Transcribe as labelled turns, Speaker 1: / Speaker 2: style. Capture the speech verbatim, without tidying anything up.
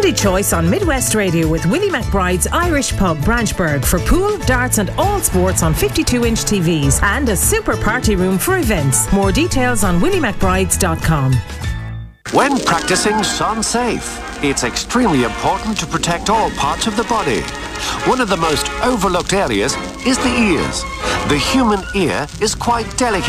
Speaker 1: Handy choice on Midwest Radio with Willie McBride's Irish Pub, Branchburg, for pool, darts and all sports on fifty-two inch T Vs, and a super party room for events. More details on willie mcbrides dot com.
Speaker 2: When practicing Sun Safe, it's extremely important to protect all parts of the body. One of the most overlooked areas is the ears. The human ear is quite delicate.